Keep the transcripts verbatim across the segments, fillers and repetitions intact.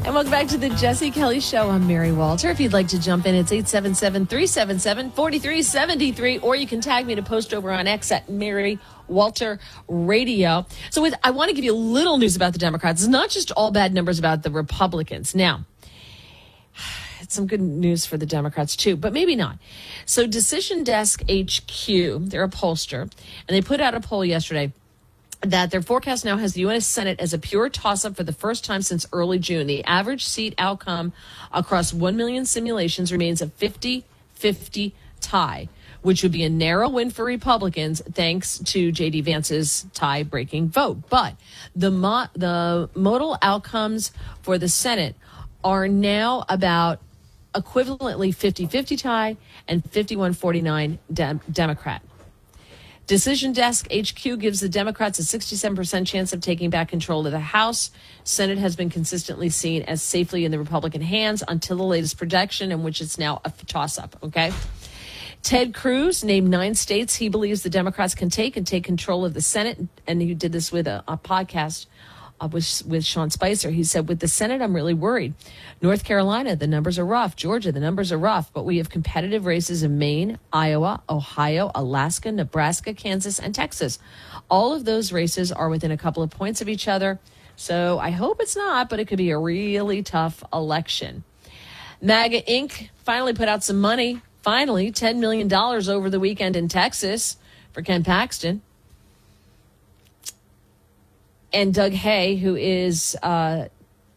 And welcome back to the Jesse Kelly Show. I'm Mary Walter. If you'd like to jump in, it's eight seven seven, three seven seven, four three seven three, or you can tag me to post over on X at Mary Walter Radio. So with, I want to give you a little news about the Democrats. It's not just all bad numbers about the Republicans. Now, it's some good news for the Democrats too, but maybe not. So Decision Desk H Q, they're a pollster, and they put out a poll yesterday that their forecast now has the U S Senate as a pure toss-up for the first time since early June. The average seat outcome across one million simulations remains a fifty-fifty tie, which would be a narrow win for Republicans thanks to J D. Vance's tie-breaking vote. But the mo- the modal outcomes for the Senate are now about equivalently fifty-fifty tie and fifty-one forty-nine dem- Democrat. Decision Desk H Q gives the Democrats a sixty-seven percent chance of taking back control of the House. Senate has been consistently seen as safely in the Republican hands until the latest projection, in which it's now a toss-up, okay? Ted Cruz named nine states he believes the Democrats can take and take control of the Senate, and he did this with a, a podcast uh, with, with Sean Spicer. He said, with the Senate, I'm really worried. North Carolina, the numbers are rough. Georgia, the numbers are rough. But we have competitive races in Maine, Iowa, Ohio, Alaska, Nebraska, Kansas, and Texas. All of those races are within a couple of points of each other. So I hope it's not, but it could be a really tough election. MAGA Incorporated finally put out some money. Finally, ten million dollars over the weekend in Texas for Ken Paxton. And Doug Hay, who is uh,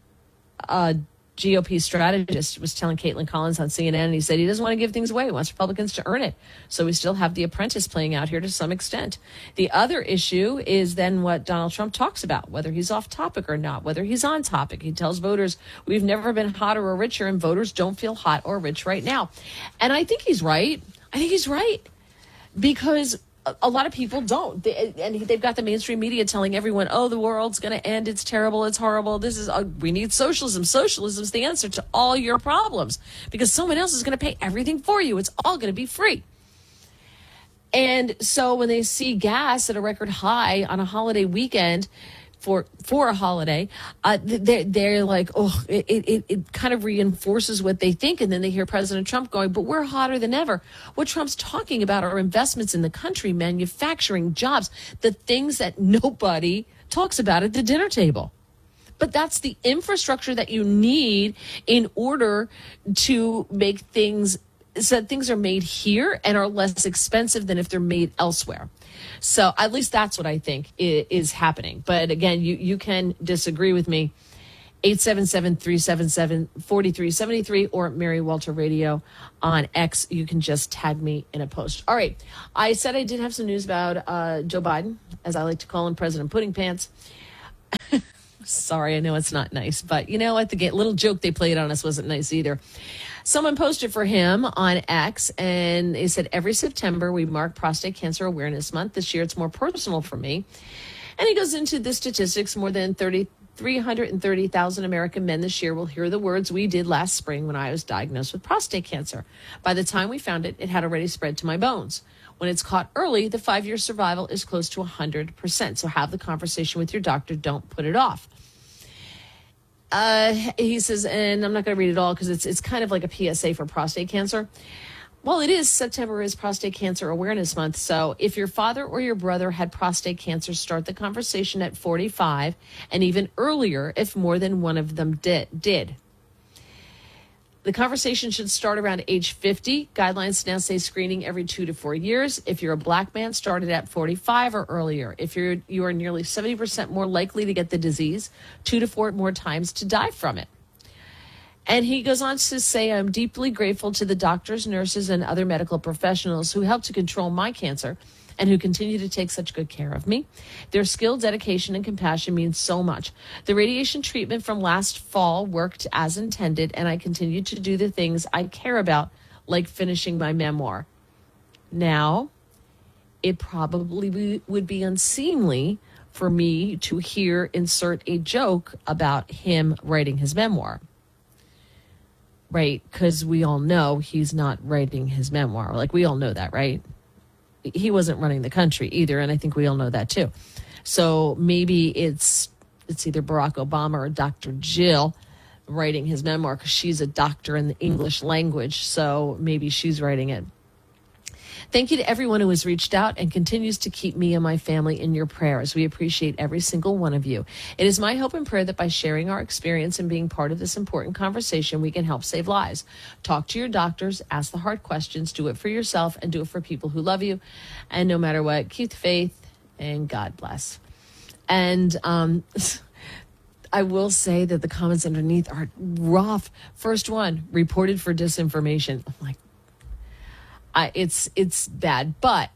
a G O P strategist, was telling Caitlin Collins on C N N, and he said he doesn't want to give things away. He wants Republicans to earn it. So we still have The Apprentice playing out here to some extent. The other issue is then what Donald Trump talks about, whether he's off topic or not, whether he's on topic. He tells voters, we've never been hotter or richer, and voters don't feel hot or rich right now. And I think he's right. I think he's right. Because a lot of people don't. They, and they've got the mainstream media telling everyone, oh, the world's going to end. It's terrible. It's horrible. This is, uh, we need socialism. Socialism is the answer to all your problems because someone else is going to pay everything for you. It's all going to be free. And so when they see gas at a record high on a holiday weekend, for for a holiday, uh, they're, they're like, oh, it, it, it kind of reinforces what they think. And then they hear President Trump going, but we're hotter than ever. What Trump's talking about are investments in the country, manufacturing, jobs, the things that nobody talks about at the dinner table. But that's the infrastructure that you need in order to make things so that things are made here and are less expensive than if they're made elsewhere. So at least that's what I think is, is happening. But again, you, you can disagree with me. eight seven seven, three seven seven, four three seven three or Mary Walter Radio on X. You can just tag me in a post. All right. I said I did have some news about uh, Joe Biden, as I like to call him, President Pudding Pants. Sorry, I know it's not nice, but you know what? The little joke they played on us wasn't nice either. Someone posted for him on X, and they said, every September we mark Prostate Cancer Awareness Month. This year it's more personal for me. And he goes into the statistics. More than three hundred thirty thousand American men this year will hear the words we did last spring when I was diagnosed with prostate cancer. By the time we found it, it had already spread to my bones. When it's caught early, the five-year survival is close to one hundred percent. So have the conversation with your doctor. Don't put it off. Uh, he says, and I'm not going to read it all because it's it's kind of like a P S A for prostate cancer. Well, it is. September is Prostate Cancer Awareness Month. So if your father or your brother had prostate cancer, start the conversation at forty-five and even earlier if more than one of them did. did. The conversation should start around age fifty. Guidelines now say screening every two to four years. If you're a black man, start it at forty-five or earlier. If you're you are nearly seventy percent more likely to get the disease, two to four more times to die from it. And he goes on to say, I'm deeply grateful to the doctors, nurses, and other medical professionals who helped to control my cancer and who continue to take such good care of me. Their skill, dedication, and compassion means so much. The radiation treatment from last fall worked as intended, and I continue to do the things I care about, like finishing my memoir. Now, it probably would be unseemly for me to here insert a joke about him writing his memoir. Right? Because we all know he's not writing his memoir. Like, we all know that, right? He wasn't running the country either, and I think we all know that too. So maybe it's it's either Barack Obama or Doctor Jill writing his memoir because she's a doctor in the English language, so maybe she's writing it. Thank you to everyone who has reached out and continues to keep me and my family in your prayers. We appreciate every single one of you. It is my hope and prayer that by sharing our experience and being part of this important conversation, we can help save lives. Talk to your doctors, ask the hard questions, do it for yourself, and do it for people who love you. And no matter what, keep the faith, and God bless. And um, I will say that the comments underneath are rough. First one, reported for disinformation. I'm like, I, it's it's bad, but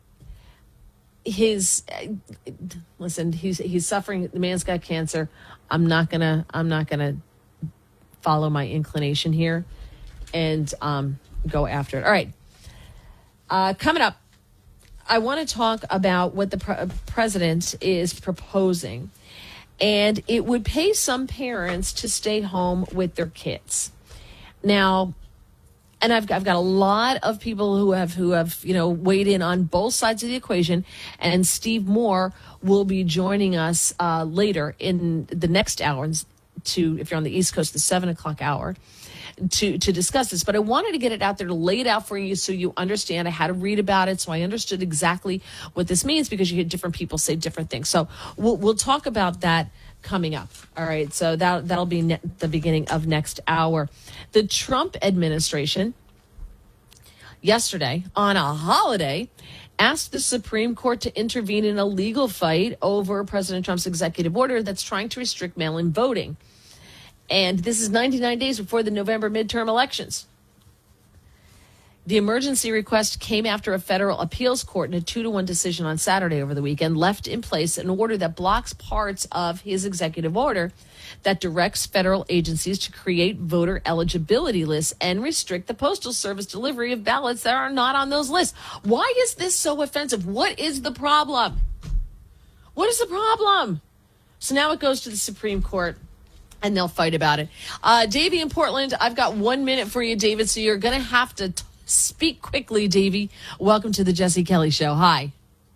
his uh, listen, he's he's suffering. The man's got cancer. I'm not gonna I'm not gonna follow my inclination here and um, go after it. All right, uh, coming up, I want to talk about what the pre- president is proposing, and it would pay some parents to stay home with their kids. Now. And I've, I've got a lot of people who have, who have, you know, weighed in on both sides of the equation. And Steve Moore will be joining us uh, later in the next hour to, if you're on the East Coast, the seven o'clock hour to, to discuss this. But I wanted to get it out there to lay it out for you so you understand. I had to read about it, so I understood exactly what this means because you hear different people say different things. So we'll, we'll talk about that coming up. All right. So that, that'll be ne- the beginning of next hour. The Trump administration yesterday on a holiday asked the Supreme Court to intervene in a legal fight over President Trump's executive order that's trying to restrict mail-in voting. And this is ninety-nine days before the November midterm elections. The emergency request came after a federal appeals court in a two to one decision on Saturday over the weekend left in place an order that blocks parts of his executive order that directs federal agencies to create voter eligibility lists and restrict the Postal Service delivery of ballots that are not on those lists. Why is this so offensive? What is the problem? What is the problem? So now it goes to the Supreme Court. And they'll fight about it. Uh, Davey in Portland, I've got one minute for you, David, so you're going to have to t- speak quickly, Davey. Welcome to the Jesse Kelly Show. Hi.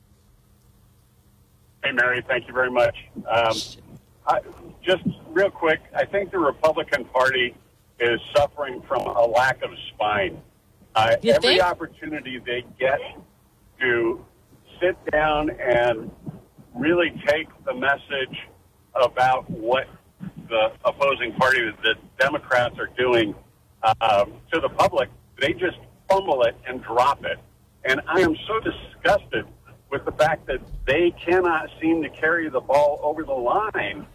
Hey, Mary. Thank you very much. Um, I, just real quick, I think the Republican Party is suffering from a lack of spine. Uh, every think? opportunity they get to sit down and really take the message about what the opposing party, the Democrats, are doing uh, to the public, they just fumble it and drop it. And I am so disgusted with the fact that they cannot seem to carry the ball over the line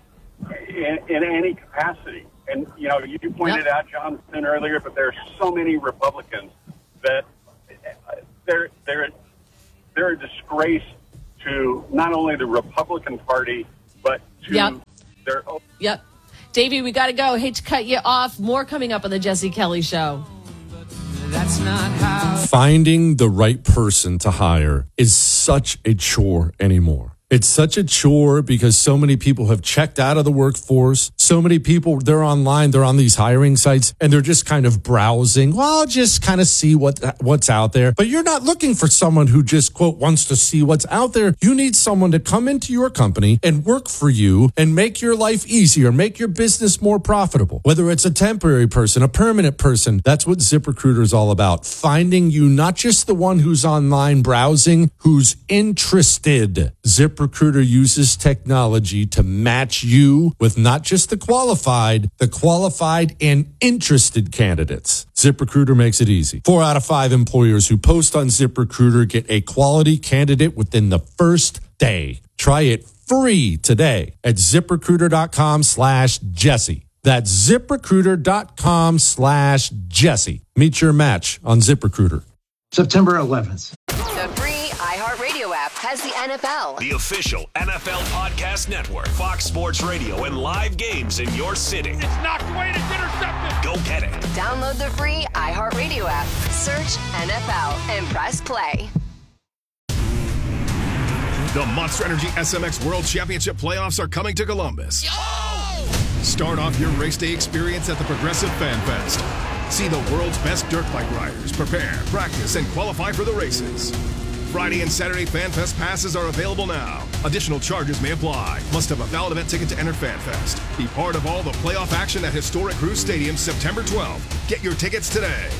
in, in any capacity. And, you know, you pointed yep. out Johnson earlier, but there are so many Republicans that they're, they're, they're a disgrace to not only the Republican Party, but to yep. their own. Yep. Davey, we got to go. Hate to cut you off. More coming up on the Jesse Kelly Show. That's not how. Finding the right person to hire is such a chore anymore. It's such a chore because so many people have checked out of the workforce. So many people, they're online, they're on these hiring sites, and they're just kind of browsing. Well, just kind of see what what's out there. But you're not looking for someone who just, quote, wants to see what's out there. You need someone to come into your company and work for you and make your life easier, make your business more profitable. Whether it's a temporary person, a permanent person, that's what ZipRecruiter is all about. Finding you not just the one who's online browsing, who's interested. ZipRecruiter ZipRecruiter uses technology to match you with not just the qualified, the qualified and interested candidates. ZipRecruiter makes it easy. Four out of five employers who post on ZipRecruiter get a quality candidate within the first day. Try it free today at ZipRecruiter.com slash Jesse. That's ZipRecruiter.com slash Jesse. Meet your match on ZipRecruiter. September eleventh. The free iHeartRadio app has the N F L. The official N F L podcast network. Fox Sports Radio and live games in your city. It's knocked away and it's intercepted. Go get it. Download the free iHeartRadio app. Search N F L and press play. The Monster Energy S M X World Championship playoffs are coming to Columbus. Yo! Start off your race day experience at the Progressive Fan Fest. See the world's best dirt bike riders prepare, practice, and qualify for the races. Friday and Saturday FanFest passes are available now. Additional charges may apply. Must have a valid event ticket to enter FanFest. Be part of all the playoff action at historic Cruise Stadium September twelfth. Get your tickets today.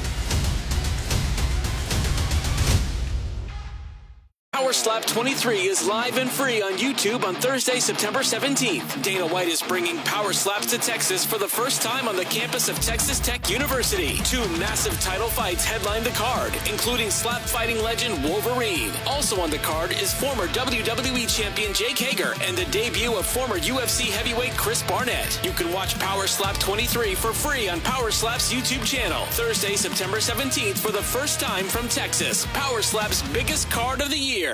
Power Slap twenty-three is live and free on YouTube on Thursday, September seventeenth. Dana White is bringing Power Slaps to Texas for the first time on the campus of Texas Tech University. Two massive title fights headline the card, including slap fighting legend Wolverine. Also on the card is former W W E champion Jake Hager and the debut of former U F C heavyweight Chris Barnett. You can watch Power Slap twenty-three for free on Power Slap's YouTube channel. Thursday, September seventeenth for the first time from Texas. Power Slap's biggest card of the year.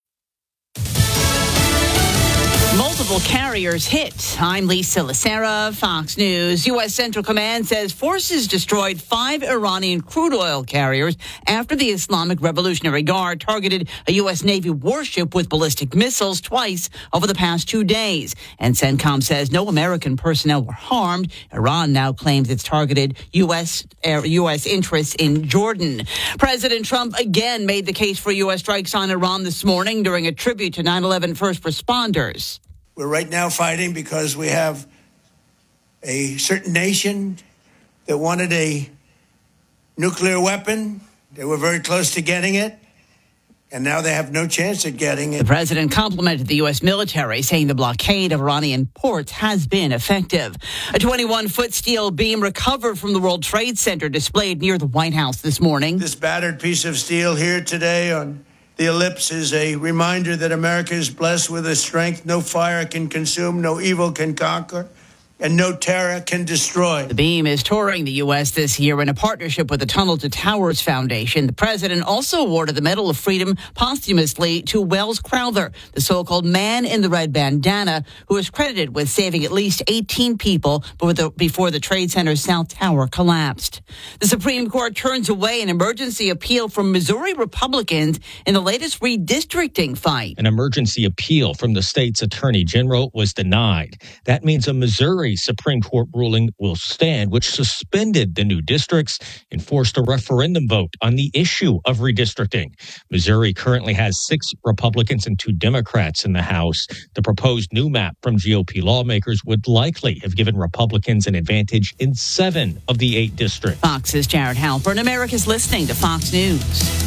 Multiple carriers hit. I'm Lisa Lacera, Fox News. U S. Central Command says forces destroyed five Iranian crude oil carriers after the Islamic Revolutionary Guard targeted a U S. Navy warship with ballistic missiles twice over the past two days. And CENTCOM says no American personnel were harmed. Iran now claims it's targeted U S. Uh, U S interests in Jordan. President Trump again made the case for U S strikes on Iran this morning during a tribute to nine eleven first responders. We're right now fighting because we have a certain nation that wanted a nuclear weapon. They were very close to getting it, and now they have no chance at getting it. The president complimented the U S military, saying the blockade of Iranian ports has been effective. A twenty-one-foot steel beam recovered from the World Trade Center displayed near the White House this morning. This battered piece of steel here today on the ellipse is a reminder that America is blessed with a strength no fire can consume, no evil can conquer, and no terror can destroy. The beam is touring the U S this year in a partnership with the Tunnel to Towers Foundation. The president also awarded the Medal of Freedom posthumously to Wells Crowther, the so-called man in the red bandana, who is credited with saving at least eighteen people before the Trade Center's South Tower collapsed. The Supreme Court turns away an emergency appeal from Missouri Republicans in the latest redistricting fight. An emergency appeal from the state's attorney general was denied. That means a Missouri Supreme Court ruling will stand, which suspended the new districts and forced a referendum vote on the issue of redistricting. Missouri currently has six Republicans and two Democrats in the House. The proposed new map from G O P lawmakers would likely have given Republicans an advantage in seven of the eight districts. Fox's Jared Halpern. America's listening to Fox News.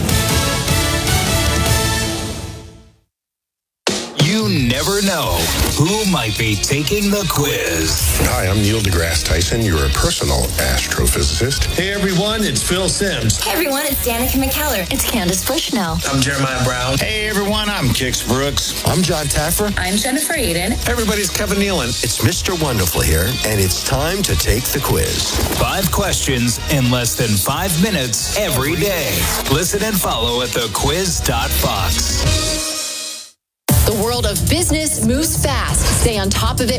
You never know who might be taking the quiz. Hi, I'm Neil deGrasse Tyson, your personal astrophysicist. Hey everyone, it's Phil Simms. Hey everyone, it's Danica McKellar. It's Candace Bushnell. I'm Jeremiah Brown. Hey everyone, I'm Kix Brooks. I'm John Taffer. I'm Jennifer Aiden. Everybody's Kevin Nealon. It's Mister Wonderful here, and it's time to take the quiz. Five questions in less than five minutes every day. Listen and follow at the quiz dot fox. The world of business moves fast. Stay on top of it